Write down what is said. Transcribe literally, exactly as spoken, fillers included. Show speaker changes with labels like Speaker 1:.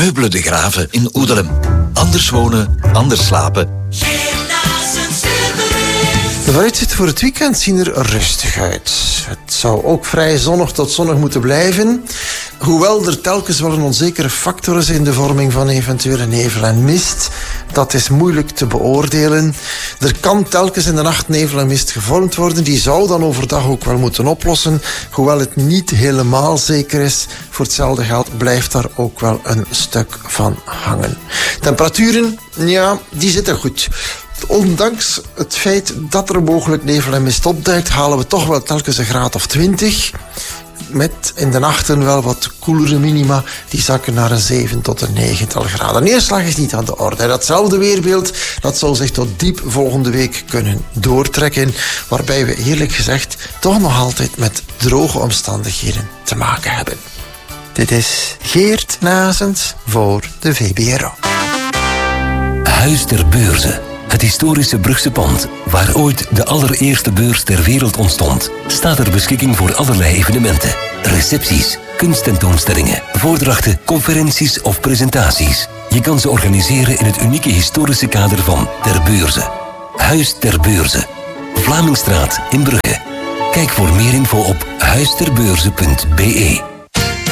Speaker 1: Meubles de Grave in Oedelem. Anders wonen, anders slapen.
Speaker 2: De vooruitzichten voor het weekend zien er rustig uit. Het zou ook vrij zonnig tot zonnig moeten blijven. Hoewel er telkens wel een onzekere factor is in de vorming van eventuele nevel en mist. Dat is moeilijk te beoordelen. Er kan telkens in de nacht nevel en mist gevormd worden. Die zou dan overdag ook wel moeten oplossen. Hoewel het niet helemaal zeker is. Voor hetzelfde geld blijft daar ook wel een stuk van hangen. Temperaturen, ja, die zitten goed. Ondanks het feit dat er mogelijk nevel en mist opduikt, halen we toch wel telkens een graad of twintig. Met in de nachten wel wat koelere minima. Die zakken naar een zeven tot een negental graden. Neerslag is niet aan de orde. Datzelfde weerbeeld dat zal zich tot diep volgende week kunnen doortrekken. Waarbij we eerlijk gezegd toch nog altijd met droge omstandigheden te maken hebben. Dit is Geert Nazens voor de V B R O.
Speaker 3: Huis ter Beurze. Het historische Brugse pand, waar ooit de allereerste beurs ter wereld ontstond, staat ter beschikking voor allerlei evenementen. Recepties, kunsttentoonstellingen, voordrachten, conferenties of presentaties. Je kan ze organiseren in het unieke historische kader van Ter Beurze. Huis ter Beurze. Vlamingstraat in Brugge. Kijk voor meer info op huisterbeurze punt be.